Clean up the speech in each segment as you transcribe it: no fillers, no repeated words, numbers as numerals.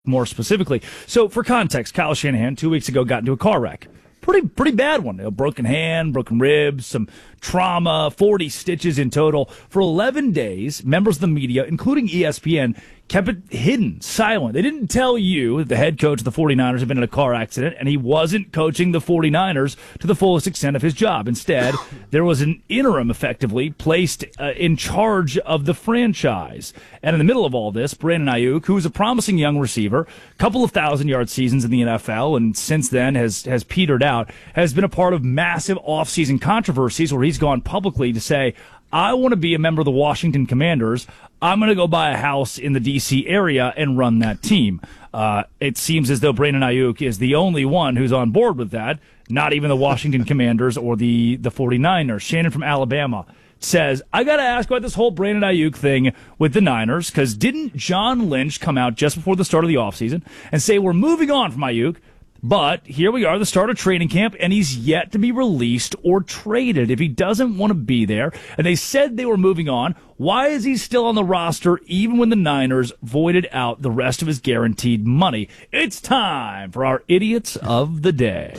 more specifically. So for context, Kyle Shanahan 2 weeks ago got into a car wreck. Pretty bad one. Broken hand, broken ribs, some trauma, 40 stitches in total. For 11 days, members of the media, including ESPN, kept it hidden, silent. They didn't tell you that the head coach of the 49ers had been in a car accident, and he wasn't coaching the 49ers to the fullest extent of his job. Instead, there was an interim, effectively, placed in charge of the franchise. And in the middle of all this, Brandon Ayuk, who is a promising young receiver, couple of 1,000-yard seasons in the NFL, and since then has petered out, has been a part of massive offseason controversies where he's gone publicly to say, I want to be a member of the Washington Commanders. I'm going to go buy a house in the D.C. area and run that team. It seems as though Brandon Ayuk is the only one who's on board with that, not even the Washington Commanders or the 49ers. Shannon from Alabama says, I got to ask about this whole Brandon Ayuk thing with the Niners, because didn't John Lynch come out just before the start of the offseason and say we're moving on from Ayuk? But here we are, the start of training camp, and he's yet to be released or traded. If he doesn't want to be there, and they said they were moving on, why is he still on the roster even when the Niners voided out the rest of his guaranteed money? It's time for our Idiots of the Day.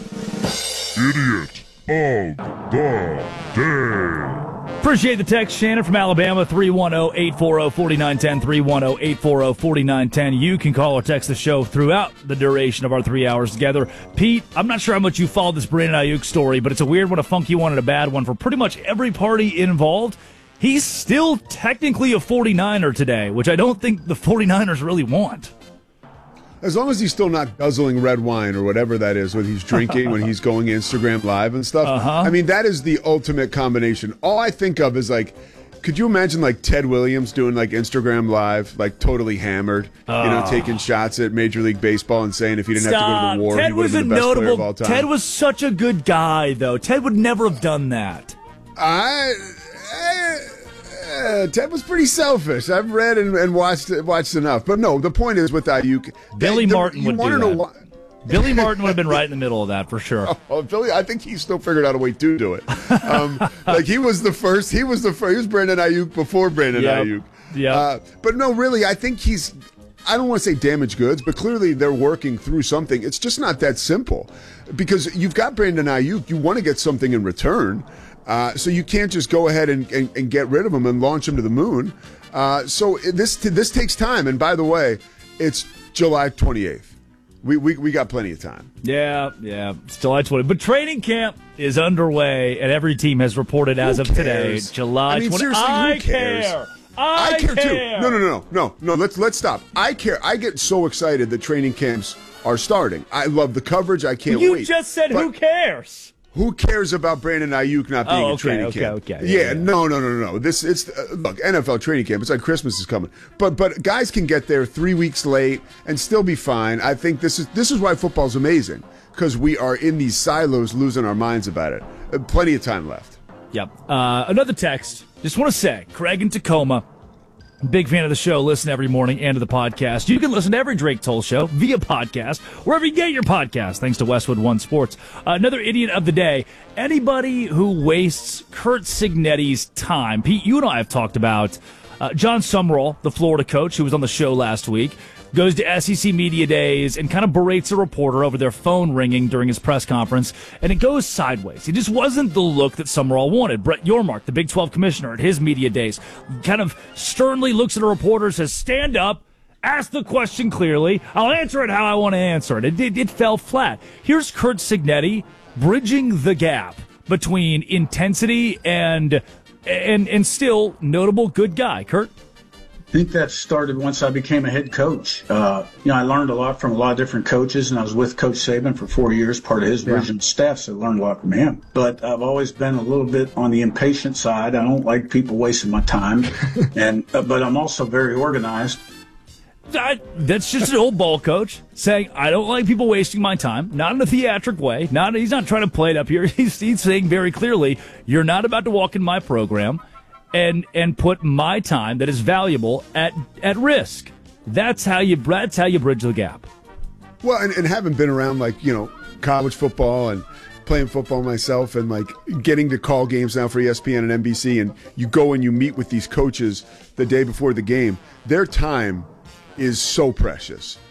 Idiot of the Day. Appreciate the text, Shannon from Alabama, 310-840-4910, 310-840-4910. You can call or text the show throughout the duration of our 3 hours together. Pete, I'm not sure how much you followed this Brandon Ayuk story, but it's a weird one, a funky one, and a bad one for pretty much every party involved. He's still technically a 49er today, which I don't think the 49ers really want. As long as he's still not guzzling red wine or whatever that is when he's drinking, when he's going Instagram Live and stuff. I mean, that is the ultimate combination. All I think of is, like, could you imagine, like, Ted Williams doing, like, Instagram Live, like, totally hammered, taking shots at Major League Baseball and saying if he didn't have to go to the war, he would have been the best player of all time. Ted was such a good guy, though. Ted would never have done that. Ted was pretty selfish. I've read and watched enough. But no, the point is with Ayuk, Billy Martin would do that. Billy Martin would have been right in the middle of that for sure. Billy, I think he still figured out a way to do it. Like he was first. He was Brandon Ayuk before Brandon Ayuk. Yeah. But no, really, I think he's. I don't want to say damaged goods, but clearly they're working through something. It's just not that simple because you've got Brandon Ayuk. You want to get something in return. So you can't just go ahead and get rid of him and launch him to the moon. So this takes time. And by the way, it's July 28th. We got plenty of time. Yeah, it's July 20th. But training camp is underway, and every team has reported as of today, July 20th. Seriously, I who cares? care. I care too. No. Let's stop. I care. I get so excited that training camps are starting. I love the coverage. I can't wait. You just said who cares? Who cares about Brandon Ayuk not being in training camp? Okay. Yeah, no. Look, NFL training camp. It's like Christmas is coming, but guys can get there 3 weeks late and still be fine. I think this is why football's amazing, because we are in these silos losing our minds about it. Plenty of time left. Yep. Another text. Just want to say, Craig in Tacoma. Big fan of the show. Listen every morning and to the podcast. You can listen to every Drake Toll show via podcast, wherever you get your podcast, thanks to Westwood One Sports. Another idiot of the day. Anybody who wastes Curt Cignetti's time. Pete, you and I have talked about John Summerall, the Florida coach, who was on the show last week, goes to SEC Media Days and kind of berates a reporter over their phone ringing during his press conference, and it goes sideways. It just wasn't the look that Summerall wanted. Brett Yormark, the Big 12 commissioner at his Media Days, kind of sternly looks at a reporter, says, stand up, ask the question clearly, I'll answer it how I want to answer it. It fell flat. Here's Curt Cignetti bridging the gap between intensity and still notable good guy. Curt? I think that started once I became a head coach. I learned a lot from a lot of different coaches, and I was with Coach Saban for 4 years, part of his original staff, so I learned a lot from him. But I've always been a little bit on the impatient side. I don't like people wasting my time, but I'm also very organized. That's just an old ball coach saying, I don't like people wasting my time, not in a theatric way. He's not trying to play it up here. He's saying very clearly, you're not about to walk in my program and put my time that is valuable at risk. That's how you bridge the gap. Well, and having been around college football and playing football myself and getting to call games now for ESPN and NBC, and you go and you meet with these coaches the day before the game, their time is so precious.